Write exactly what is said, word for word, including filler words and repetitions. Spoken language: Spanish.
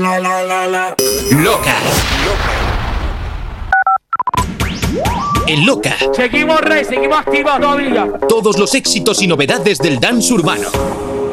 la, la, la, la. Loca. En Loca. Seguimos, Rey, seguimos activos todavía. Todos los éxitos y novedades del dance urbano.